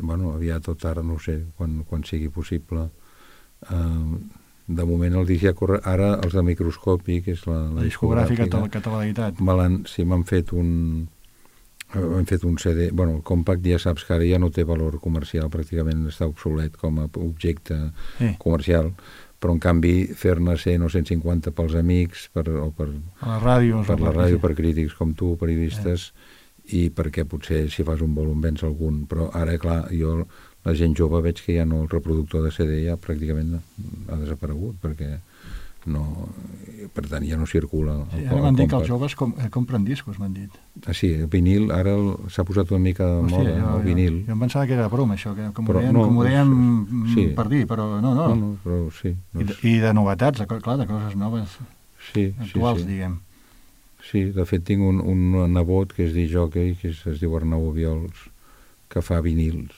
bueno, aviat o tard, no ho sé, quan sigui possible. De moment el disc ja corre, ara els de Microscopi, que és la discogràfica Catalanitat. Sí, m'han fet un CD, bueno, el Compact ja saps que ara ja no té valor comercial, pràcticament està obsolet com a objecte comercial, però en canvi fer-ne 100 o 150 pels amics, per la ràdio, per crítics com tu, periodistes, i perquè potser si fas un volum vens algun, però ara, clar, la gent jove veig que ja no, el reproductor de CD ja pràcticament ha desaparegut, perquè per tant ja no circula. Ara m'han dit que els joves compren discos, m'han dit. Sí, el vinil, ara s'ha posat una mica de moda, el vinil. Jo em pensava que era broma, això, que com ho deien per dir, però no. Però sí. I de novetats, clar, de coses noves, actuals, diguem. Sí, de fet tinc un nebot que es diu jockey, que es diu Arnau Obiols, que fa vinils.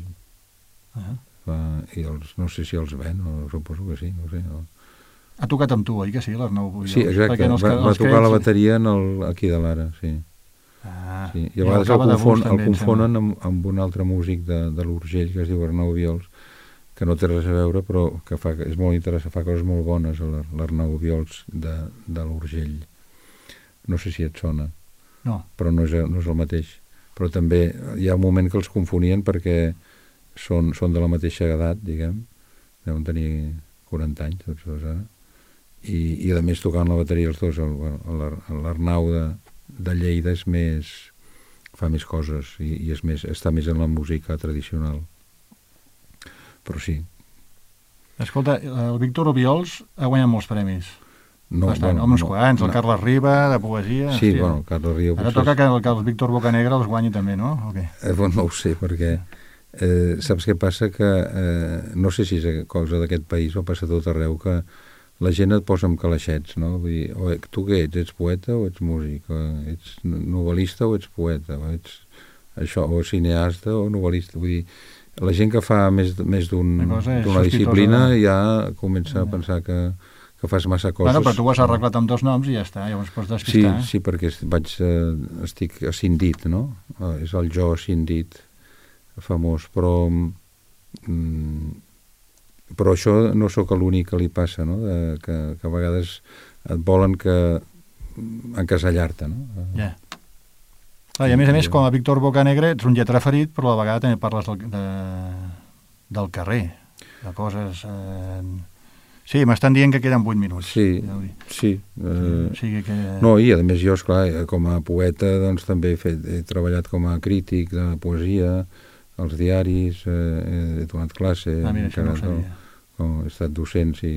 I no sé si els ven, suposo que sí, no sé. Ha tocat amb tu, oi que sí, l'Arnau Obiols? Sí, exacte, va tocar la bateria aquí de l'Ara, sí. I a vegades el confonen amb un altre músic de l'Urgell, que es diu Arnau Obiols, que no té res a veure, però que és molt interessant, fa coses molt bones, l'Arnau Obiols de l'Urgell. No sé si et sona, però no és el mateix. Però també hi ha un moment que els confonien perquè són de la mateixa edat, diguem, deuen tenir 40 anys, tots dos ara, i a més tocant la bateria els dos. L'Arnau de Lleida fa més coses i està més en la música tradicional. Però sí. Escolta, el Víctor Obiols ha guanyat molts premis. No, uns quants, el Carles Riba, de poesia... Sí, bueno, el Carles Riba... Ara toca que el Víctor Bocanegra els guanyi també, no? No ho sé, perquè saps què passa? Que no sé si és cosa d'aquest país o passa tot arreu, que la gent et posa amb calaixets, no? Vull dir, tu què ets? Ets poeta o ets músic? Ets novel·lista o ets poeta? O cineasta o novel·lista? Vull dir, la gent que fa més d'una disciplina ja comença a pensar que fas massa coses. Bueno, però tu ho has arreglat amb 2 noms i ja està, llavors pots despistar. Sí, perquè estic ascindit, no? És el jo ascindit famós, però això no sóc l'únic que li passa, no? Que a vegades et volen encasellar-te, no? Ja. I a més, com a Víctor Bocanegra ets un lletra ferit, però a la vegada també parles del carrer, de coses... Sí, m'estan dient que queden 8 minuts. Sí. No, i a més jo, esclar, com a poeta doncs també he treballat com a crític de poesia, als diaris, he donat classe. Mira, això no ho sabia. He estat docent, sí.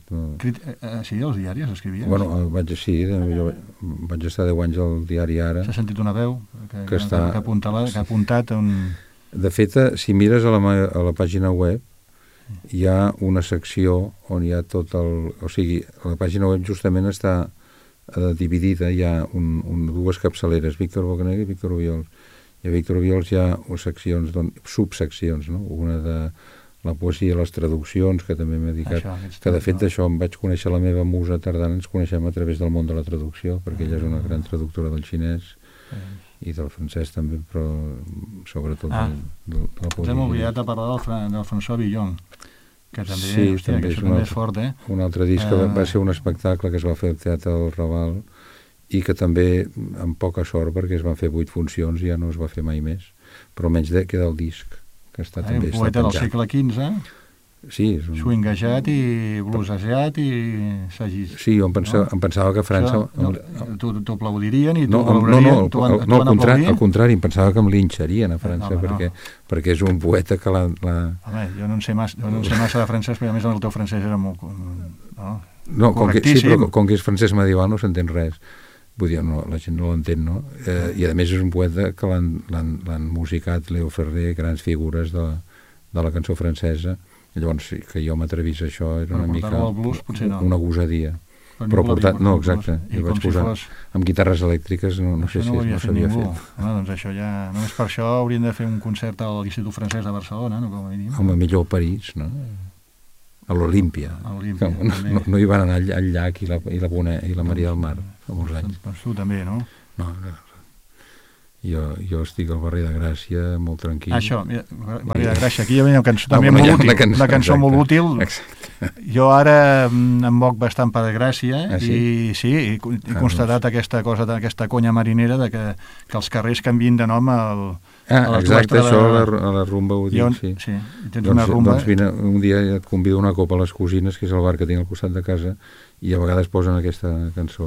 Sí, als diaris escrivies? Bueno, jo vaig estar 10 anys al diari Ara. S'ha sentit una veu que ha apuntat on... De fet, si mires a la pàgina web, hi ha una secció on hi ha tot o sigui, la pàgina web justament està dividida, hi ha dues capçaleres, Víctor Bocanegra i Víctor Obiols. I a Víctor Obiols hi ha subseccions, no? Una de la poesia i les traduccions, que també m'he dedicat, que de fet d'això em vaig conèixer la meva musa tardana, ens coneixem a través del món de la traducció, perquè ella és una gran traductora del xinès i del francès també, però sobretot de la poesia. Ens hem oblidat de parlar del François Villon, que també, també és fort, un altre disc que va ser un espectacle que es va fer al Teatre del Raval i que també, amb poca sort, perquè es van fer 8 funcions i ja no es va fer mai més, però almenys queda el disc, que està també un poeta del segle XV, sí, swingejat i bluesejat i sagís. Sí, jo em pensava que França... T'ho aplaudirien i t'ho valorarien? No, al contrari, em pensava que em linxarien a França, perquè és un poeta que l'ha... Home, jo no en sé massa de francès, però a més el teu francès era molt... correctíssim. Sí, però com que és francès medieval no s'entén res. Vull dir, la gent no l'entén, no? I a més és un poeta que l'han musicat Leo Ferrer, grans figures de la cançó francesa. Llavors, que jo m'atrevís a això era una mica una gosadia. Però portat, no, exacte. I vaig posar amb guitarres elèctriques, no sé si no s'havia fet. Doncs això ja, només per això haurien de fer un concert a l'Institut Francès de Barcelona, no? Home, millor a París, no? A l'Olímpia. No hi van anar al llac i la Maria del Mar fa molts anys. Doncs tu també, no? No, Jo estic al barri de Gràcia, molt tranquil. Això, barri de Gràcia. Aquí hi ha una cançó també molt útil, una cançó molt útil. Exacte. Jo ara em moc bastant per Gràcia i sí, he constatat aquesta cosa, aquesta conya marinera de que els carrers canvien de nom exacte, això a la rumba ho dic, sí. Sí, tens una rumba. Doncs vine, un dia et convido una copa a les Cosines, que és el bar que tinc al costat de casa, i a vegades posen aquesta cançó.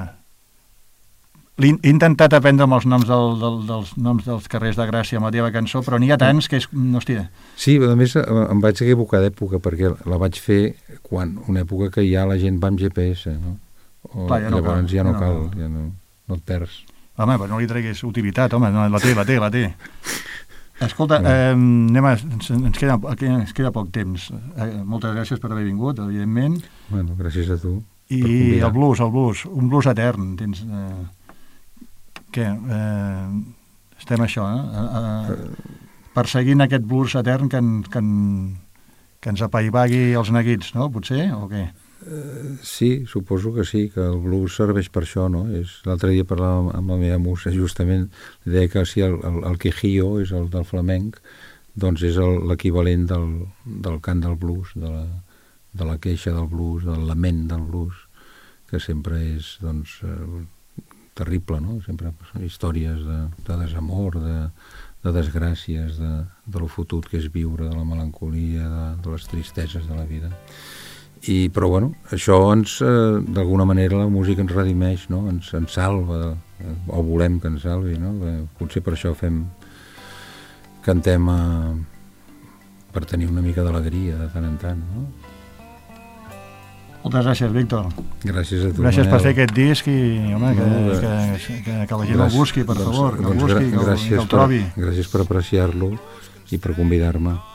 He intentat aprendre els noms dels noms dels carrers de Gràcia amb la teva cançó, però n'hi ha tants que és... Hòstia. Sí, a més em vaig equivocar d'època, perquè la vaig fer una època que ja la gent va amb GPS, no? Clar, llavors ja no cal, ja no et perds. Home, però no li treguis utilitat, home, la té. Escolta, ens queda poc temps. Moltes gràcies per haver vingut, evidentment. Bueno, gràcies a tu. I el blues, un blues etern. Tens... Què? Estem això, perseguint aquest blues etern que ens apaivagui els neguits, no? Potser, o què? Sí, suposo que sí, que el blues serveix per això, no? L'altre dia parlàvem amb la meva musa, justament, deia que si el quejío és el del flamenc, doncs és l'equivalent del cant del blues, de la queixa del blues, del lament del blues, que sempre és, doncs, terrible, no? Sempre històries de desamor, de desgràcies, de lo fotut que és viure, de la melancolia, de les tristeses de la vida. Però, bueno, això d'alguna manera la música ens redimeix, no? Ens salva, o volem que ens salvi, no? Potser per això cantem per tenir una mica d'alegria de tant en tant, no? Moltes gràcies, Víctor. Gràcies a tu, gràcies per fer aquest disc i, home, que la gent el busqui, per favor, que el busqui, que el trobi. Gràcies per apreciar-lo i per convidar-me.